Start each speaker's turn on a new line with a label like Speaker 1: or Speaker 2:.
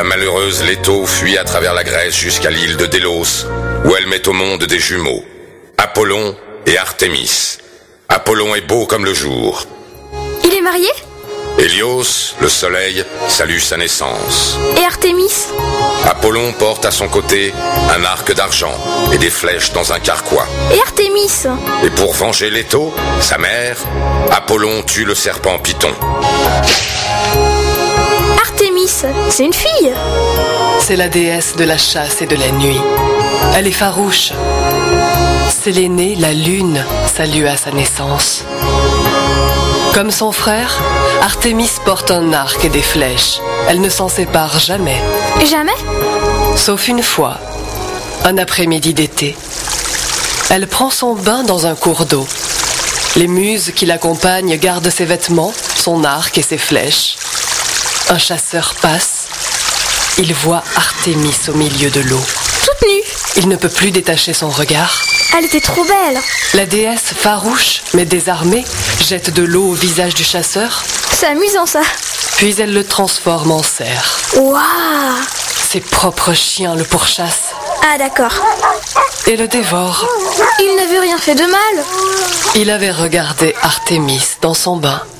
Speaker 1: la malheureuse Leto fuit à travers la Grèce jusqu'à l'île de Délos, où elle met au monde des jumeaux, Apollon et Artémis. Apollon est beau comme le jour.
Speaker 2: Il est marié ?
Speaker 1: Hélios, le soleil, salue sa naissance.
Speaker 2: Et Artémis ?
Speaker 1: Apollon porte à son côté un arc d'argent et des flèches dans un carquois.
Speaker 2: Et Artémis ?
Speaker 1: Et pour venger Leto, sa mère, Apollon tue le serpent Python.
Speaker 2: Artémis, c'est une fille ?
Speaker 3: C'est la déesse de la chasse et de la nuit. Elle est farouche. Sélénée, la lune, salue à sa naissance. Comme son frère, Artémis porte un arc et des flèches. Elle ne s'en sépare jamais.
Speaker 2: Jamais ?
Speaker 3: Sauf une fois, un après-midi d'été. Elle prend son bain dans un cours d'eau. Les muses qui l'accompagnent gardent ses vêtements, son arc et ses flèches. Un chasseur passe. Il voit Artémis au milieu de l'eau.
Speaker 2: Toute nue ?
Speaker 3: Il ne peut plus détacher son regard.
Speaker 2: Elle était trop belle.
Speaker 3: La déesse, farouche mais désarmée, jette de l'eau au visage du chasseur.
Speaker 2: C'est amusant ça.
Speaker 3: Puis elle le transforme en cerf.
Speaker 2: Waouh !
Speaker 3: Ses propres chiens le pourchassent
Speaker 2: Ah d'accord.
Speaker 3: et le dévorent.
Speaker 2: Il n'avait rien fait de mal.
Speaker 3: Il avait regardé Artémis dans son bain.